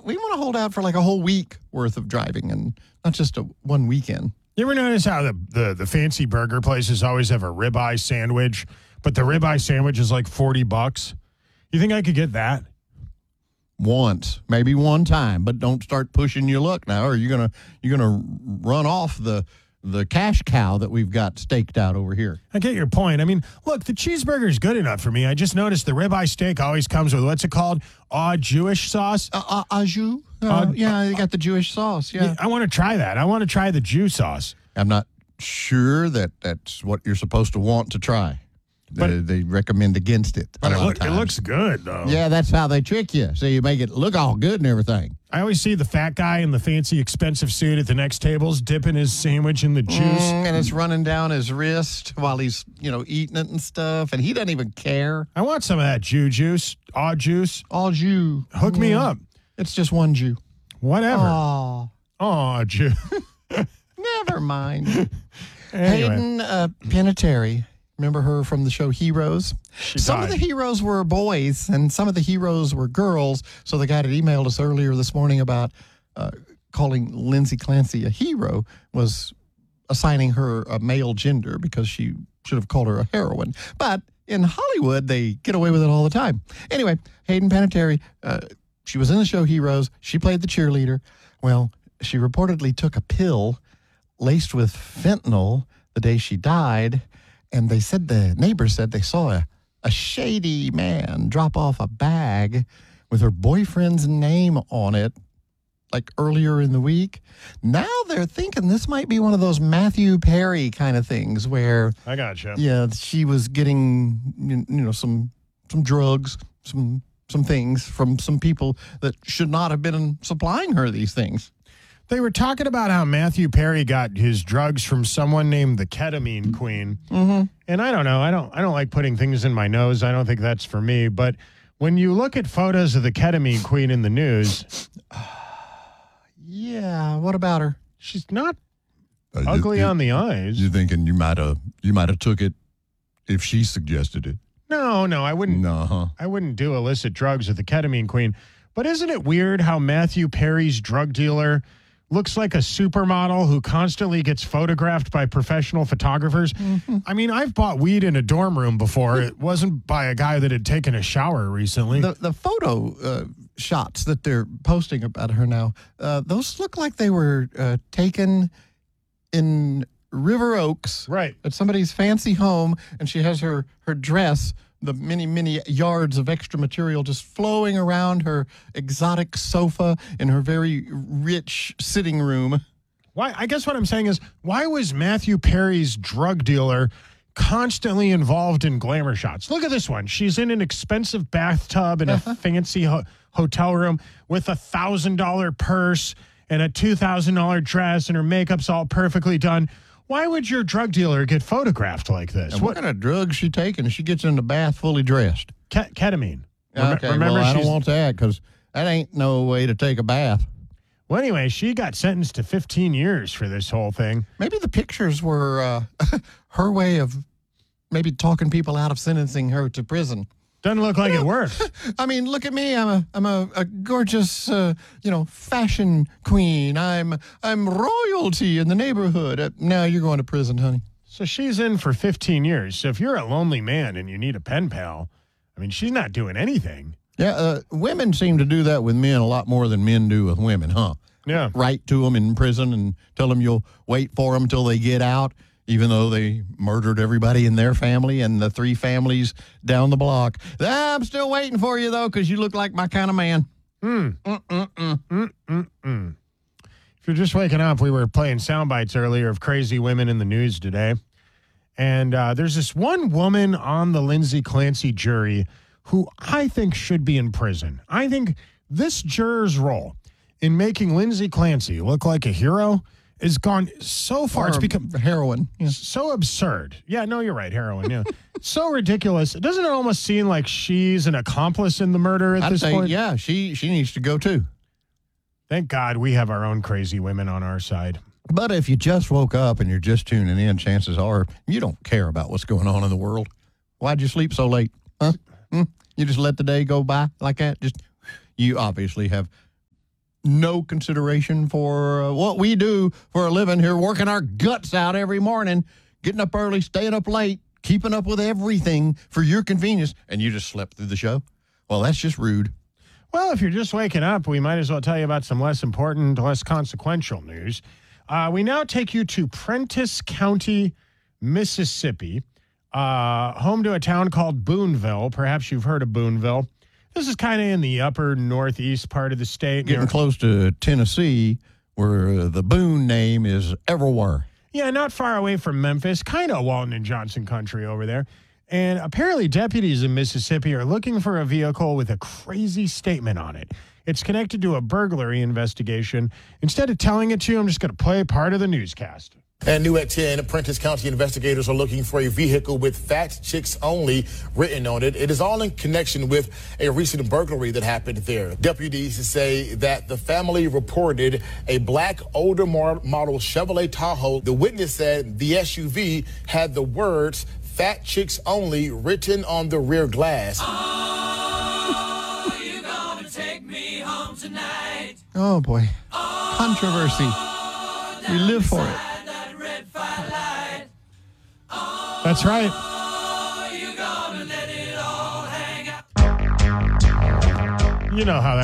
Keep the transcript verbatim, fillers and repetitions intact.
we want to hold out for like a whole week worth of driving and not just a one weekend. You ever notice how the, the, the fancy burger places always have a ribeye sandwich, but the ribeye sandwich is like forty bucks? You think I could get that? Once, maybe one time, but don't start pushing your luck now, or you're gonna you're gonna run off the the cash cow that we've got staked out over here. I get your point. I mean, look, the cheeseburger is good enough for me. I just noticed the ribeye steak always comes with, what's it called? Au Jewish sauce? Uh, uh, au jus? Uh, Uh, yeah, you got the Jewish sauce. Yeah, Yeah, I want to try that. I want to try the Jew sauce. I'm not sure that that's what you're supposed to want to try. But- they, they recommend against it. a But it, lot of look, it times. looks good, though. Yeah, that's how they trick you. So you make it look all good and everything. I always see the fat guy in the fancy, expensive suit at the next tables dipping his sandwich in the juice. Mm, and it's running down his wrist while he's, you know, eating it and stuff. And he doesn't even care. I want some of that Jew juice, au juice. All Jew. Hook me Mm. up. It's just one Jew. Whatever. Oh, Oh, Jew. never mind. Anyway, Hayden uh, Panettiere. Remember her from the show Heroes? She some died. of the heroes were boys and some of the heroes were girls. So the guy that emailed us earlier this morning about uh, calling Lindsay Clancy a hero was assigning her a male gender because she should have called her a heroine. But in Hollywood, they get away with it all the time. Anyway, Hayden Panettiere, uh, she was in the show Heroes. She played the cheerleader. Well, she reportedly took a pill laced with fentanyl the day she died. And they said, the neighbors said they saw a, a shady man drop off a bag with her boyfriend's name on it, like earlier in the week. Now they're thinking this might be one of those Matthew Perry kind of things where, I got you. yeah, she was getting, you know, some some drugs, some some things from some people that should not have been supplying her these things. They were talking about how Matthew Perry got his drugs from someone named the Ketamine Queen. Mm-hmm. And I don't know. I don't I don't like putting things in my nose. I don't think that's for me. But when you look at photos of the Ketamine Queen in the news, Yeah, what about her? she's not Uh, you- ugly you- on the eyes. You thinking you might have you might have took it if she suggested it? No, no, I wouldn't. No, huh? I wouldn't do illicit drugs with the Ketamine Queen. But isn't it weird how Matthew Perry's drug dealer looks like a supermodel who constantly gets photographed by professional photographers? Mm-hmm. I mean, I've bought weed in a dorm room before. It wasn't by a guy that had taken a shower recently. The the photo uh, shots that they're posting about her now, uh, those look like they were uh, taken in River Oaks Right. at somebody's fancy home, and she has her, her dress, the many, many yards of extra material just flowing around her exotic sofa in her very rich sitting room. Why? I guess what I'm saying is, why was Matthew Perry's drug dealer constantly involved in glamour shots? Look at this one. She's in an expensive bathtub in a fancy ho- hotel room with a thousand dollar purse and a two thousand dollar dress, and her makeup's all perfectly done. Why would your drug dealer get photographed like this? And what, kind of drugs she taking? She gets in the bath fully dressed. Ke- ketamine. Rem- Okay, remember, well, I don't she's- want that because that ain't no way to take a bath. Well, anyway, she got sentenced to fifteen years for this whole thing. Maybe the pictures were uh, her way of maybe talking people out of sentencing her to prison. Doesn't look like it worked. I mean, look at me. I'm a I'm a, a gorgeous, uh, you know, fashion queen. I'm I'm royalty in the neighborhood. Uh, now you're going to prison, honey. So she's in for fifteen years. So if you're a lonely man and you need a pen pal, I mean, she's not doing anything. Yeah, uh, women seem to do that with men a lot more than men do with women, huh? Yeah. Write to them in prison and tell them you'll wait for them till they get out, even though they murdered everybody in their family and the three families down the block. Ah, I'm still waiting for you, though, because you look like my kind of man. Hmm. Mm-mm-mm. Mm-mm-mm. If you're just waking up, we were playing sound bites earlier of crazy women in the news today. And uh, there's this one woman on the Lindsay Clancy jury who I think should be in prison. I think this juror's role in making Lindsay Clancy look like a hero has gone so far. Or It's become heroin. Yeah. so absurd. Yeah, no, you're right. Heroin. Yeah. So ridiculous. Doesn't it almost seem like she's an accomplice in the murder at I'd this say, point? yeah, she, she needs to go, too. Thank God we have our own crazy women on our side. But if you just woke up and you're just tuning in, chances are you don't care about what's going on in the world. Why'd you sleep so late? Huh? Hmm? You just let the day go by like that? Just you obviously have no consideration for uh, what we do for a living here, working our guts out every morning, getting up early, staying up late, keeping up with everything for your convenience, and you just slept through the show? Well, that's just rude. Well, if you're just waking up, we might as well tell you about some less important, less consequential news. Uh, we now take you to Prentiss County, Mississippi, uh, home to a town called Boonville. Perhaps you've heard of Boonville. This is kind of in the upper northeast part of the state. Getting near, close to Tennessee, where the Boone name is everywhere. Yeah, not far away from Memphis, kind of Walton and Johnson country over there. And apparently deputies in Mississippi are looking for a vehicle with a crazy statement on it. It's connected to a burglary investigation. Instead of telling it to you, I'm just going to play part of the newscast. And new at ten, Prentiss County investigators are looking for a vehicle with Fat Chicks Only written on it. It is all in connection with a recent burglary that happened there. Deputies say that the family reported a black older model Chevrolet Tahoe. The witness said the S U V had the words Fat Chicks Only written on the rear glass. Oh, you gonna take me home tonight? Oh, boy. Controversy. We live for it. That's right. Oh, you gonna let it all hang out? You know how